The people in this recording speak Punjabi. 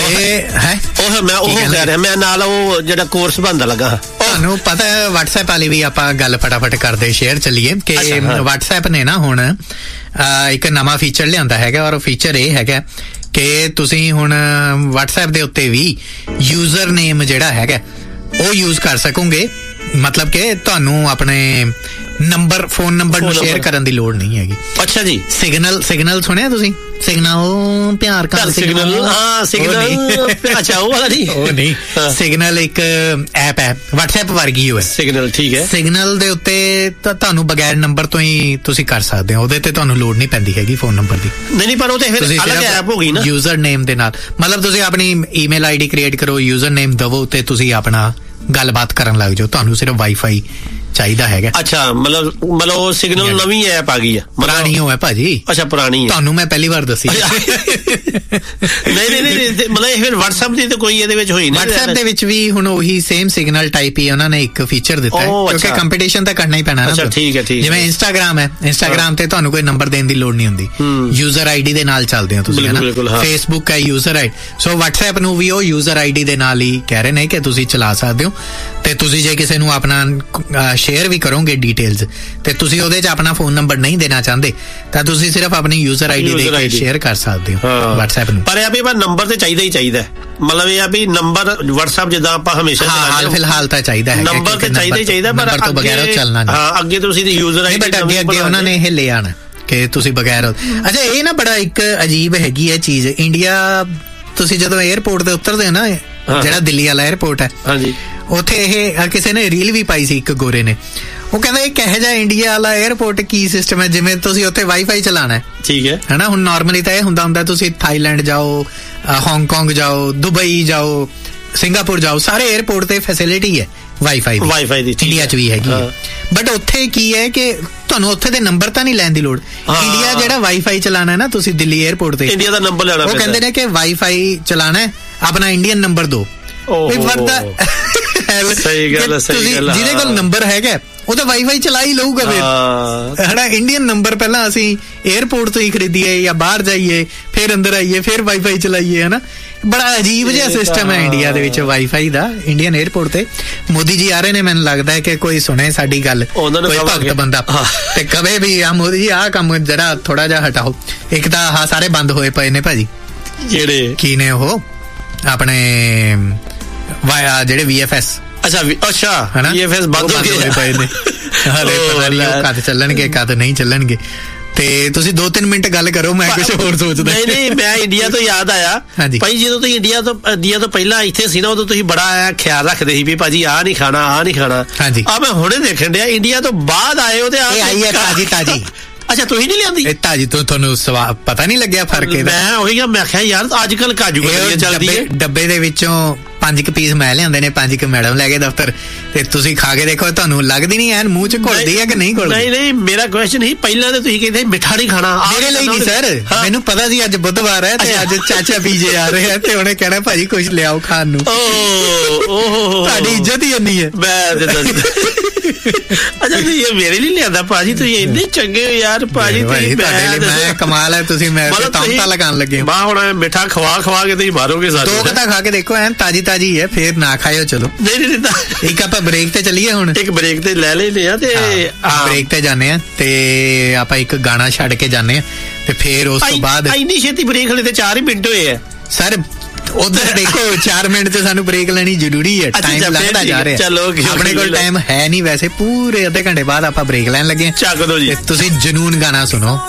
ਉਹ ਮੈਂ ਉਹ ਕਹਿ ਰਿਹਾ, ਮੈਂ ਨਾਲ ਉਹ ਜਿਹੜਾ ਕੋਰਸ ਬਣਦਾ ਲੱਗਾ। ਤੁਹਾਨੂੰ ਪਤਾ ਹੈ WhatsApp ਵਾਲੀ ਵੀ ਆਪਾਂ ਗੱਲ ਫਟਾਫਟ ਕਰਦੇ ਸ਼ੇਅਰ ਚੱਲੀਏ ਕਿ WhatsApp ਨੇ ਨਾ ਹੁਣ ਇੱਕ ਨਵਾਂ ਫੀਚਰ ਲਿਆਂਦਾ ਹੈਗਾ, ਔਰ ਉਹ ਫੀਚਰ ਇਹ ਹੈਗਾ ਕਿ ਤੁਸੀਂ ਹੁਣ WhatsApp ਦੇ ਉੱਤੇ ਵੀ ਯੂਜ਼ਰ ਨੇਮ ਜਿਹੜਾ ਹੈਗਾ ਉਹ ਯੂਜ਼ ਕਰ ਸਕੋਗੇ। ਮਤਲਬ ਕਿ ਤੁਹਾਨੂੰ ਆਪਣੇ ਨੰਬਰ, ਫੋਨ ਨੰਬਰ ਨੂੰ ਸ਼ੇਅਰ ਕਰਨ ਦੀ ਲੋੜ ਨਹੀਂ ਹੈਗੀ। ਅੱਛਾ ਜੀ। ਸਿਗਨਲ ਸੁਣਿਆ ਤੁਸੀਂ? ਸਿਗਨਲ ਪਿਆਰ ਕਰ ਸਿਗਨਲ। ਹਾਂ ਸਿਗਨਲ। ਅੱਛਾ ਉਹ ਵਾਲਾ ਨਹੀਂ, ਉਹ ਨਹੀਂ। ਸਿਗਨਲ ਇੱਕ ਐਪ ਹੈ WhatsApp ਵਰਗੀ ਹੋਏ ਸਿਗਨਲ। ਠੀਕ ਹੈ। ਸਿਗਨਲ ਦੇ ਉੱਤੇ ਤਾਂ ਤੁਹਾਨੂੰ ਬਗੈਰ ਨੰਬਰ ਤੋਂ ਹੀ ਤੁਸੀਂ ਕਰ ਸਕਦੇ ਹੋ, ਉਹਦੇ ਤੇ ਤੁਹਾਨੂੰ ਲੋੜ ਨਹੀਂ ਪੈਂਦੀ ਹੈਗੀ ਫੋਨ ਨੰਬਰ ਦੀ। ਨਹੀਂ ਪਰ ਉਹ ਤੇ ਫਿਰ ਅਲੱਗ ਐਪ ਹੋ ਗਈ ਨਾ। ਯੂਜ਼ਰ ਨੇਮ ਦੇ ਨਾਲ ਮਤਲਬ ਤੁਸੀਂ ਆਪਣੀ ਈਮੇਲ ID ਕ੍ਰੀਏਟ ਕਰੋ, ਯੂਜ਼ਰ ਨੇਮ ਦਵੋ ਤੇ ਤੁਸੀਂ ਆਪਣਾ ਗੱਲਬਾਤ ਕਰਨ ਲੱਗ ਜਾਓ। ਤੁਹਾਨੂੰ ਸਿਰਫ ਵਾਈਫਾਈ ਚਾਹੀਦਾ ਹੈਗਾ। ਅੱਛਾ ਮਤਲਬ ਸਿਗਨਲ ਨਵੀਂ ਐਪ ਆ ਗਈ ਆ? ਪੁਰਾਣੀ ਹੋਇਆ ਭਾਜੀ। ਅੱਛਾ ਪੁਰਾਣੀ ਤੁਹਾਨੂੰ ਮੈਂ ਪਹਿਲੀ ਵਾਰ ਦੱਸੀ। ਨਹੀਂ ਮਤਲਬ ਇਹ ਫਿਰ WhatsApp ਦੀ ਤਾਂ ਕੋਈ ਇਹਦੇ ਵਿੱਚ ਹੋਈ ਨਹੀਂ। WhatsApp ਦੇ ਵਿੱਚ ਵੀ ਹੁਣ ਉਹੀ ਸੇਮ ਸਿਗਨਲ ਟਾਈਪ ਹੀ ਉਹਨਾਂ ਨੇ ਇੱਕ ਫੀਚਰ ਦਿੱਤਾ ਹੈ, ਕਿਉਂਕਿ ਕੰਪੀਟੀਸ਼ਨ ਤਾਂ ਕਰਨਾ ਹੀ ਪੈਣਾ ਨਾ। ਠੀਕ ਹੈ। ਜਿਵੇਂ Instagram ਹੈ, Instagram ਤੇ ਤੁਹਾਨੂੰ ਕੋਈ ਨੰਬਰ ਦੇਣ ਦੀ ਲੋੜ ਨਹੀਂ ਹੁੰਦੀ, ਯੂਜ਼ਰ ID ਦੇ ਨਾਲ ਚੱਲਦੇ ਹੋ ਤੁਸੀਂ, ਹੈ ਨਾ। Facebook ਹੈ ਯੂਜ਼ਰ ID, ਸੋ WhatsApp ਨੂੰ ਵੀ ਉਹ ਯੂਜ਼ਰ ID ਦੇ ਨਾਲ ਹੀ ਕਹਿ ਰਹੇ ਨੇ ਕਿ ਤੁਸੀਂ ਚਲਾ ਸਕਦੇ ਹੋ। ਤੇ ਤੁਸੀਂ ਜੇ ਕਿਸੇ ਨੂੰ ਆਪਣਾ ਸ਼ੇਅਰ ਵੀ ਕਰੋਗੇ ਡਿਟੇਲਸ ਤੇ ਤੁਸੀਂ ਉਹਦੇ 'ਚ ਆਪਣਾ ਫੋਨ ਨੰਬਰ ਨਹੀਂ ਦੇਣਾ ਚਾਹੁੰਦੇ ਤਾਂ ਤੁਸੀਂ ਸਿਰਫ ਆਪਣੀ ਯੂਜ਼ਰ ID ਦੇ ਕੇ ਸ਼ੇਅਰ ਕਰ ਸਕਦੇ ਹੋ WhatsApp ਨੂੰ। ਪਰ ਇਹ ਵੀ ਨੰਬਰ ਤੇ ਚਾਹੀਦਾ ਹੀ ਚਾਹੀਦਾ, ਮਤਲਬ ਇਹ ਆ ਵੀ ਨੰਬਰ WhatsApp ਜਿੱਦਾਂ ਆਪਾਂ ਹਮੇਸ਼ਾ ਹਾਲ ਫਿਲਹਾਲ ਤਾਂ ਚਾਹੀਦਾ ਹੈ, ਨੰਬਰ ਤੇ ਚਾਹੀਦਾ ਹੀ ਚਾਹੀਦਾ, ਪਰ ਨੰਬਰ ਤੋਂ ਬਗੈਰ ਚੱਲਣਾ ਨਹੀਂ। ਹਾਂ ਅੱਗੇ ਤੁਸੀਂ ਦੀ ਯੂਜ਼ਰ ID ਬਟ ਅੱਗੇ ਉਹਨਾਂ ਨੇ ਇਹ ਲੈ ਆਣਾ ਕਿ ਤੁਸੀਂ ਬਗੈਰ। ਅੱਛਾ ਇਹ ਨਾ ਬੜਾ ਇੱਕ ਅਜੀਬ ਹੈਗੀ ਹੈ ਚੀਜ਼। ਇੰਡੀਆ ਤੁਸੀਂ ਜਦੋਂ 에ਅਰਪੋਰਟ ਤੇ ਉਤਰਦੇ ਹੋ ਨਾ, ਜਿਹੜਾ ਦਿੱਲੀ ਵਾਲਾ 에ਅਰਪੋਰਟ ਹੈ, ਹਾਂਜੀ, ਉੱਥੇ ਇਹ ਕਿਸੇ ਨੇ ਰੀਲ ਵੀ ਪਾਈ ਸੀ ਇੱਕ ਗੋਰੇ ਨੇ। ਉਹ ਕਹਿੰਦਾ ਇਹ ਕਿਹੋ ਜਿਹਾ ਇੰਡੀਆ ਵਾਲਾ 에ਅਰਪੋਰਟ ਕੀ ਸਿਸਟਮ ਹੈ, ਜਿਵੇਂ ਤੁਸੀਂ ਉੱਥੇ ਵਾਈਫਾਈ ਚਲਾਣਾ। ਠੀਕ ਹੈ ਹਨਾ। ਹੁਣ ਨਾਰਮਲੀ ਤਾਂ ਇਹ ਹੁੰਦਾ ਤੁਸੀਂ ਥਾਈਲੈਂਡ ਜਾਓ, ਹਾਂਗਕਾਂਗ ਜਾਓ, ਦੁਬਈ ਜਾਓ, ਸਿੰਗਾਪੁਰ ਜਾਓ, ਸਾਰੇ 에ਅਰਪੋਰਟ ਤੇ ਫੈਸਿਲਿਟੀ ਹੈ ਵਾਈਫਾਈ ਦੀ। ਇੰਡੀਆ 'ਚ ਵੀ ਹੈਗੀ ਹੈ, ਬਟ ਉੱਥੇ ਕੀ ਹੈ ਕਿ ਤੁਹਾਨੂੰ ਉੱਥੇ ਦੇ ਨੰਬਰ ਤਾਂ ਨਹੀਂ ਲੈਣ ਦੀ ਲੋੜ। ਇੰਡੀਆ ਜਿਹੜਾ ਵਾਈਫਾਈ ਚਲਾਣਾ ਨਾ ਤੁਸੀਂ ਦਿੱਲੀ 에ਅਰਪੋਰਟ ਤੇ, ਇੰਡੀਆ ਦਾ ਨੰਬਰ ਲੈਣਾ। ਉਹ ਕਹਿੰਦੇ ਨੇ ਕਿ ਵਾਈਫਾਈ ਚਲਾਣਾ ਆਪਣਾ ਇੰਡੀਅਨ ਨੰਬਰ ਦੋ। ਸਹੀ ਗੱਲ। ਜਿਹਦੇ ਕੋਲ ਨੰਬਰ ਹੈਗਾ ਉਹ ਤਾਂ ਵਾਈਫਾਈ ਚਲਾ ਹੀ ਲਊਗਾ ਫਿਰ, ਹਨਾ। ਇੰਡੀਅਨ ਨੰਬਰ ਪਹਿਲਾਂ ਅਸੀਂ 에ਅਰਪੋਰਟ ਤੋਂ ਹੀ ਖਰੀਦੀਏ ਜਾਂ ਬਾਹਰ ਜਾਈਏ, ਫਿਰ ਅੰਦਰ ਆਈਏ, ਫਿਰ ਵਾਈਫਾਈ ਚਲਾਈਏ, ਹਨਾ। ਬੜਾ ਅਜੀਬ ਜਿਹਾ ਸਿਸਟਮ ਹੈ ਇੰਡੀਆ ਦੇ ਵਿੱਚ ਵਾਈਫਾਈ ਦਾ। ਇੰਡੀਅਨ 에ਅਰਪੋਰਟ ਤੇ ਮੋਦੀ ਜੀ ਆ ਰਹੇ ਨੇ, ਮੈਨੂੰ ਲੱਗਦਾ ਹੈ ਕਿ ਕੋਈ ਸੁਣੇ ਸਾਡੀ ਗੱਲ, ਕੋਈ ਭਗਤ ਬੰਦਾ ਤੇ ਕਵੇ ਵੀ ਆ ਮੋਦੀ ਜੀ ਆਹ ਕੰਮ ਜਰਾ ਥੋੜਾ ਜਿਹਾ ਹਟਾਓ। ਇੱਕ ਤਾਂ ਆਹ ਸਾਰੇ ਬੰਦ ਹੋਏ ਪਏ ਨੇ ਭਾਜੀ, ਜਿਹੜੇ ਕੀ ਨੇ ਉਹ ਆਪਣੇ ਜਿਹੜੇ VFS। ਅੱਛਾ VFS ਬੰਦ ਹੋਏ ਪਏ ਨੇ, ਹਲੇ ਪਤਾ ਨਹੀਂ ਉਹ ਕਦ ਚੱਲਣਗੇ ਕਦ ਨਹੀਂ ਚੱਲਣਗੇ। ਤੇ ਤੁਸੀਂ 2-3 ਮਿੰਟ ਗੱਲ ਕਰੋ, ਮੈਂ ਕੁਝ ਹੋਰ ਸੋਚਦਾ। ਨਹੀਂ ਮੈਂ ਇੰਡੀਆ ਤੋਂ ਯਾਦ ਆਇਆ ਭਾਈ, ਜਦੋਂ ਤੁਸੀਂ ਇੰਡੀਆ ਤੋਂ ਪਹਿਲਾਂ ਇੱਥੇ ਸੀ ਨਾ, ਉਦੋਂ ਤੁਸੀਂ ਬੜਾ ਖਿਆਲ ਰੱਖਦੇ ਸੀ ਵੀ ਭਾਜੀ ਆਹ ਨਹੀਂ ਖਾਣਾ ਆਹ ਨਹੀਂ ਖਾਣਾ। ਹਾਂਜੀ ਆ ਮੈਂ ਹੁਣੇ ਦੇਖਣ ਡਿਆ ਇੰਡੀਆ ਤੋਂ ਬਾਅਦ ਆਏ ਹੋ ਤੇ ਆਈ ਹੈ ਤਾਜੀ। ਅੱਛਾ ਤੁਸੀਂ ਨਹੀਂ ਲਿਆਂਦੀ ਤਾਜੀ? ਤੁਹਾਨੂੰ ਪਤਾ ਨਹੀਂ ਲੱਗਿਆ ਫਰਕ ਇਹਦਾ? ਮੈਂ ਉਹੀ ਮੈਂ ਆਖਿਆ ਯਾਰ ਅੱਜ ਕੱਲ ਕਾਜੂ ਕਤਲੀ ਚੱਲਦੀ ਹੈ। ਡੱਬੇ ਦੇ ਵਿੱਚੋਂ 5 ਪੀਸ ਮੈਂ ਲਿਆਂਦੇ ਨੇ, 5 ਮੈਡਮ ਲੈ ਕੇ ਦਫ਼ਤਰ, ਤੇ ਤੁਸੀਂ ਖਾ ਕੇ ਦੇਖੋ, ਤੁਹਾਨੂੰ ਲੱਗਦੀ ਨਹੀਂ ਐਨ ਮੂੰਹ 'ਚ ਘੁਲਦੀ ਹੈ ਕਿ ਨਹੀਂ ਘੁਲਦੀ? ਨਹੀਂ ਮੇਰਾ ਕੁਐਸਚਨ ਹੀ ਪਹਿਲਾਂ ਤੇ ਤੁਸੀਂ ਕਹਿੰਦੇ ਮਿੱਠਾ ਨਹੀਂ ਖਾਣਾ। ਮੇਰੇ ਲਈ ਨਹੀਂ ਸਰ, ਮੈਨੂੰ ਪਤਾ ਸੀ ਅੱਜ ਬੁੱਧਵਾਰ ਹੈ ਤੇ ਅੱਜ ਚਾਚਾ ਪੀਜੇ ਆ ਰਹੇ ਆ ਤੇ ਉਹਨੇ ਕਹਿਣਾ ਭਾਜੀ ਕੁਝ ਲਿਆਓ ਖਾਣ ਨੂੰ। ਤੁਹਾਡੀ ਇੱਜ਼ਤ ਹੀ ਇੰਨੀ ਹੈ। ਅੱਛਾ ਤੁਸੀਂ ਇਹ ਮੇਰੇ ਲਈ ਲਿਆਂਦਾ ਭਾਜੀ, ਤੁਸੀਂ ਇੰਨੇ ਚੰਗੇ ਹੋ ਯਾਰ ਭਾਜੀ। ਮੈਂ ਕਮਾਲ ਹੈ, ਤੁਸੀਂ ਮੈਂ ਤਾਂ ਲਗਾਉਣ ਲੱਗੇ ਹੁਣ ਮਿੱਠਾ ਖਵਾ ਕੇ ਤੁਸੀਂ ਮਾਰੋਗੇ ਸਾਨੂੰ। 2 ਘੰਟਾ ਖਾ ਕੇ ਦੇਖੋ ਐਨ ਤਾਜੀ ਹੈ, ਫੇਰ ਨਾ ਖਾਇਓ। ਚਲੋ ਨਹੀਂ ਇੱਕ ਆਪਾਂ ਬ੍ਰੇਕ ਤੇ ਚੱਲੀਏ ਹੁਣ, ਇੱਕ ਬ੍ਰੇਕ ਤੇ ਲੈ ਲੈਨੇ ਆ ਤੇ ਬ੍ਰੇਕ ਤੇ ਜਾਂਦੇ ਆ ਤੇ ਆਪਾਂ ਇੱਕ ਗਾਣਾ ਛੱਡ ਕੇ ਜਾਂਦੇ ਆ ਤੇ ਫੇਰ ਉਸ ਤੋਂ ਬਾਅਦ ਇੰਨੀ ਛੇਤੀ ਬ੍ਰੇਕ ਹਲੇ ਤੇ 4 ਹੀ ਮਿੰਟ ਹੋਏ ਆ ਸਰ। ਉਧਰ ਦੇਖੋ 4 ਮਿੰਟ ਤੇ ਸਾਨੂੰ ਬ੍ਰੇਕ ਲੈਣੀ ਜ਼ਰੂਰੀ ਹੈ, ਟਾਈਮ ਲੱਗਦਾ ਜਾ ਰਿਹਾ। ਚਲੋ ਆਪਣੇ ਕੋਲ ਟਾਈਮ ਹੈ ਨਹੀਂ ਵੈਸੇ, ਪੂਰੇ ਅੱਧੇ ਘੰਟੇ ਬਾਅਦ ਆਪਾਂ ਬ੍ਰੇਕ ਲੈਣ ਲੱਗੇ। ਚੱਕ ਦੋ ਜੀ, ਤੁਸੀਂ ਜਨੂਨ ਗਾਣਾ ਸੁਣੋ।